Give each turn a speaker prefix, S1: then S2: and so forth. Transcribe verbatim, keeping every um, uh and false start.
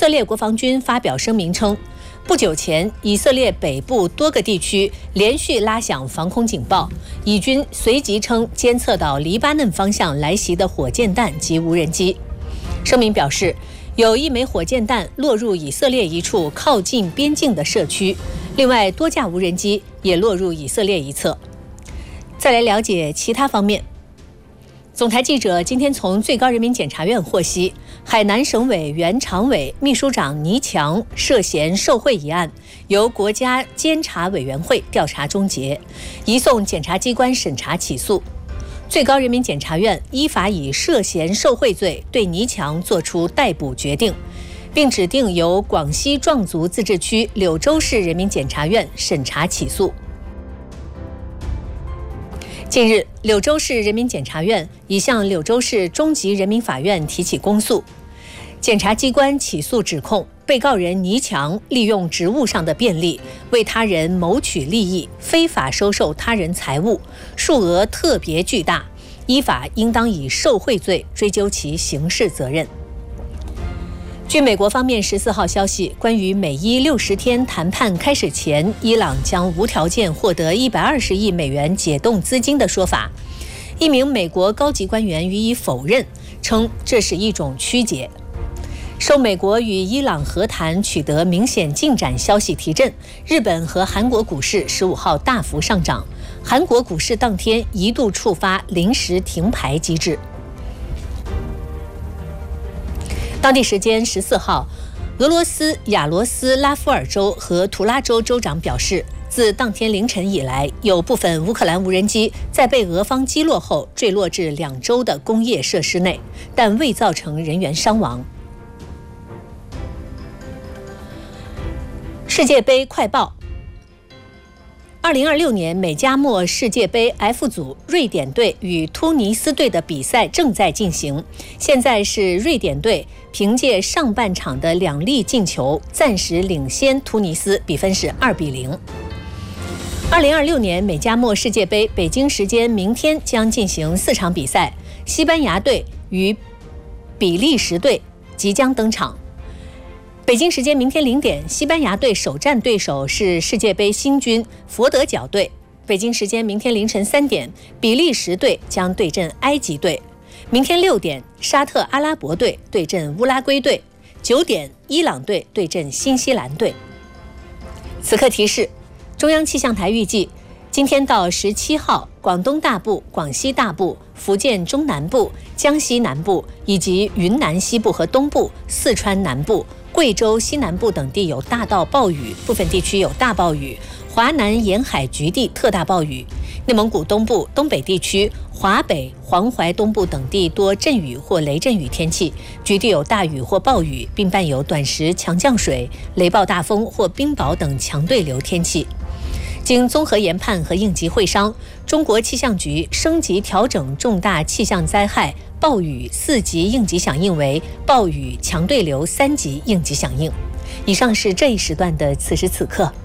S1: 色列国防军发表声明称，不久前以色列北部多个地区连续拉响防空警报，以军随即称监测到黎巴嫩方向来袭的火箭弹及无人机。声明表示，有一枚火箭弹落入以色列一处靠近边境的社区，另外多架无人机也落入以色列一侧。再来了解其他方面。总台记者今天从最高人民检察院获悉，海南省委原常委、秘书长倪强涉嫌受贿一案，由国家监察委员会调查终结，移送检察机关审查起诉。最高人民检察院依法以涉嫌受贿罪对倪强作出逮捕决定，并指定由广西壮族自治区柳州市人民检察院审查起诉。近日，柳州市人民检察院已向柳州市中级人民法院提起公诉。检察机关起诉指控，被告人倪强利用职务上的便利，为他人谋取利益，非法收受他人财物，数额特别巨大，依法应当以受贿罪追究其刑事责任。据美国方面十四号消息，关于美伊六十天谈判开始前，伊朗将无条件获得一百二十亿美元解冻资金的说法，一名美国高级官员予以否认，称这是一种曲解。受美国与伊朗和谈取得明显进展消息提振，日本和韩国股市十五号大幅上涨，韩国股市当天一度触发临时停牌机制。当地时间十四号，俄罗斯亚罗斯拉夫尔州和图拉州州长表示，自当天凌晨以来，有部分乌克兰无人机在被俄方击落后坠落至两州的工业设施内，但未造成人员伤亡。世界杯快报。二零二六年美加墨世界杯 F 组，瑞典队与突尼斯队的比赛正在进行。现在是瑞典队凭借上半场的两粒进球，暂时领先突尼斯，比分是二比零。二零二六年美加墨世界杯，北京时间明天将进行四场比赛，西班牙队与比利时队即将登场。北京时间明天零点，西班牙队首战对手是世界杯新军佛得角队。北京时间明天凌晨三点，比利时队将对阵埃及队。明天六点，沙特阿拉伯队对阵乌拉圭队。九点，伊朗队对阵新西兰队。此刻提示，中央气象台预计，今天到十七号，广东大部、广西大部、福建中南部、江西南部以及云南西部和东部、四川南部、贵州西南部等地有大到暴雨，部分地区有大暴雨，华南沿海局地特大暴雨，内蒙古东部、东北地区、华北、黄淮东部等地多阵雨或雷阵雨天气，局地有大雨或暴雨，并伴有短时强降水、雷暴大风或冰雹等强对流天气。经综合研判和应急会商，中国气象局升级调整重大气象灾害暴雨四级应急响应为暴雨强对流三级应急响应。以上是这一时段的此时此刻。